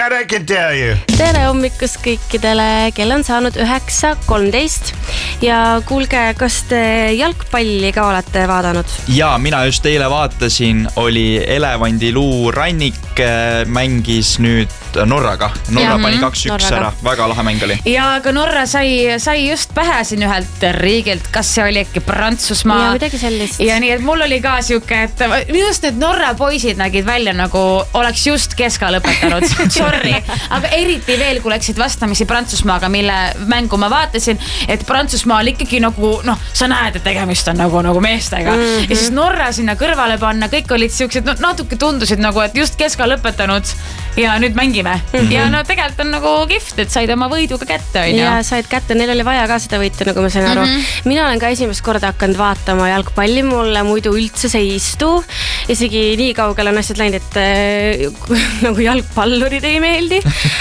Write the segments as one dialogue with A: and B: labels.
A: That I can tell you.
B: Tere hommikust kõikidele, kell on saanud 9:13 ja kuulge, kas te jalgpalli ka olete vaadanud?
C: Ja, mina just eile vaatasin, oli Elevandiluu Rannik mängis nüüd Norraga. Norra pani 2-1 ära, väga lahe mäng oli.
D: Ja aga Norra sai just pähe siin ühelt riigilt, kas see oli äkki Prantsusmaa?
B: Ja midagi sellist.
D: Ja nii, et mul oli ka siuke, et just need Norra poisid nägid välja nagu oleks just keska lõpetanud. Sorry, aga eriti veel, kui läksid vastamisi Prantsusmaaga, mille mängu ma vaatasin, et Prantsusmaal ikkagi nagu, sa näed, et tegemist on nagu meestega. Ja siis Norra sinna kõrvale panna, kõik olid siuksed, natuke tundusid nagu, et just keska lõpetanud ja nüüd mängime. Ja tegelikult on nagu kihvt, et said oma võiduga kätte.
B: Ja said kätte, neil oli vaja ka seda võitu, nagu ma sain aru. Mina olen ka esimest korda hakanud vaatama jalgpalli, mulle muidu üldse see ei istu. Isegi nii kaugel on asjad läinud, et nagu jalgpallurid ei meeldi.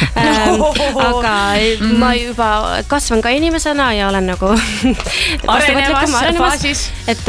B: Aga ma juba kasvan ka inimesena ja olen nagu
D: arenevas faasis.
B: Et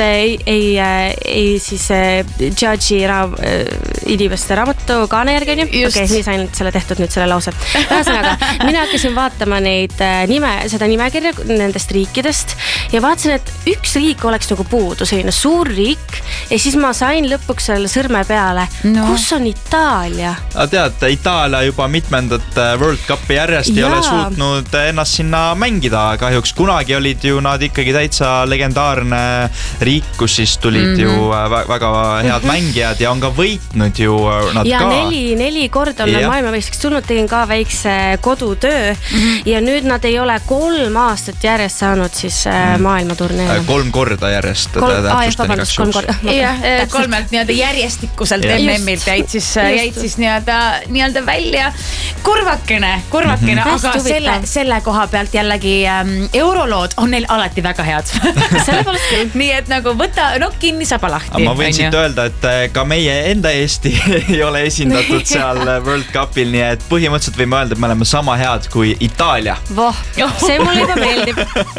B: ei siis judge'i inimeste raamatu kaane järgi on ju. Okei, nii sain selle tehtud nüüd selle lause. Ühesõnaga, mina hakkasin vaatama seda nimekirja nendest riikidest ja vaatasin, et üks riik oleks nagu puudu, selline suur riik ja siis ma sain lõpuks selle sõrme peale. Kus on Itaalia?
C: Tead, Itaalia juba mitmendat World Cupi järjest ei ole suutnud ennast sinna mängida. Kahjuks kunagi olid ju nad ikkagi täitsa legendaarne riik, kus siis tulid ju väga head mängijad ja on ka võitnud ju nad
B: ja
C: ka.
B: Ja neli korda on maailmavõistluseks tulnud, tegin ka väikse kodutöö ja nüüd nad ei ole 3 aastat järjest saanud siis maailmaturneele.
C: 3 korda järjest.
B: 3 korda.
D: Kolmelt nii-öelda järjestikuselt MM-ilt jäid siis nii-öelda välja. Kurvakene, aga selle koha pealt jällegi eurolood on neil alati väga head.
B: Selle polest küll.
D: Nii et nagu võta kinni saba lahti.
C: Ma võin siit öelda, et ka meie enda Eesti ei ole esindatud seal World Cupil, nii et põhimõtteliselt võime öelda, et me oleme sama head kui Itaalia.
B: See mulle juba meeldib.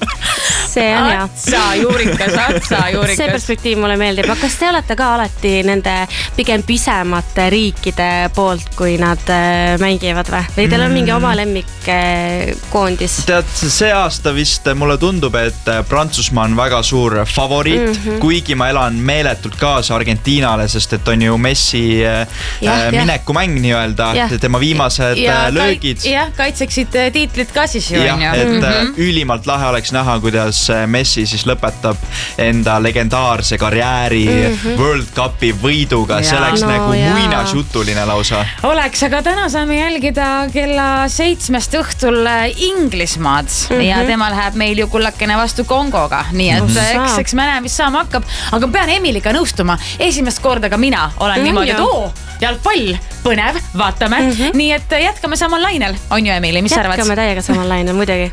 B: See on hea.
D: Atsa juurikas.
B: See perspektiiv mulle meeldib. Aga kas te olete ka alati nende pigem pisemate riikide poolt, kui nad mängivad või teil on mingi oma lemmikkoondis?
C: Tead, see aasta vist mulle tundub, et Prantsusmaa on väga suur favoriit, kuigi ma elan meeletult kaasa Argentiinale, sest et on ju Messi minekumäng nii-öelda, tema viimased löögid.
D: Jah, kaitseksid tiitlit ka siis ju.
C: Et ülimalt lahe oleks näha, kuidas Messi siis lõpetab enda legendaarse karjääri World Cupi võiduga. See oleks nagu muinasjutuline lausa.
D: Oleks, aga täna saame jälgida kella 7 õhtul Inglismaad ja tema läheb meil ju kullakene vastu Kongoga. Nii et eks me näe, mis saama hakkab. Aga pean Emiliga nõustuma. Esimest korda ka mina olen niimoodi, et jalgpall, põnev, vaatame. Nii et jätkame samal lainel. On ju, Emili, mis arvad?
B: Jätkame täiega samal lainel, muidugi.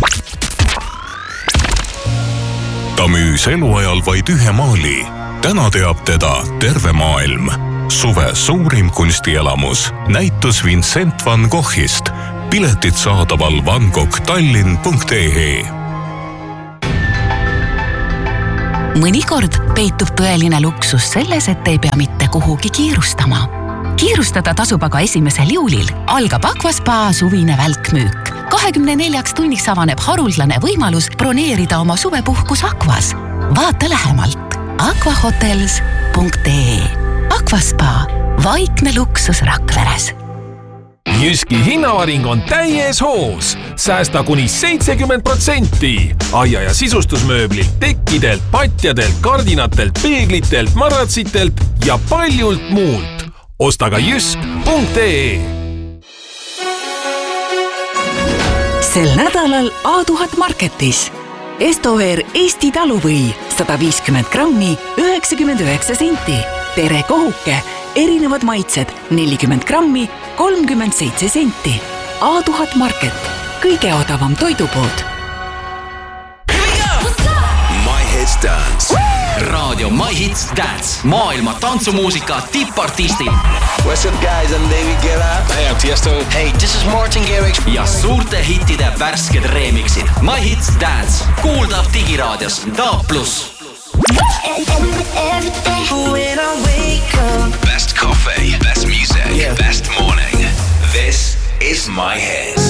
E: Ta müüs eluajal vaid ühe maali. Täna teab teda terve maailm. Suve suurim kunstielamus. Näitus Vincent van Goghist. Piletid saadaval vangoghtallinn.ee.
F: Mõnikord peitub tõeline luksus selles, et ei pea mitte kuhugi kiirustama. Kiirustada tasub aga 1. juulil. Algab Aquaspa suvine välkmüük. 24 tunniks avaneb haruldane võimalus broneerida oma suvepuhkus Aquas. Vaata lähemalt aquahotels.ee. Aquaspa, vaikne luksus Rakveres.
G: Jyski hinnavaring on täies hoos. Säästa kuni 70%. Aia- ja sisustusmööblilt, tekkidelt, patjadelt, kardinatelt, peeglitelt, maratsitelt ja paljult muult. Osta ka jysk.ee.
F: Sel nädalal A1000 Marketis. Estover Eesti taluvõi 150 grammi 99 senti. Tere kohuke, erinevad maitsed 40 grammi 37 senti. A1000 Market, kõige odavam toidupood.
H: My Hits Dance. Raadio My Hits Dance. Maailma tantsumuusika tippartistil.
I: What's up guys, I'm David Guetta.
H: Hey, I'm Tiesto. Hey, this is Martin Garrix. Ja suurte hittide värsked remixid. My Hits Dance. Kuuldav digiraadios DAB+.
I: When I wake up,
H: Best coffee, best music, best morning. This
E: Kiss My Head.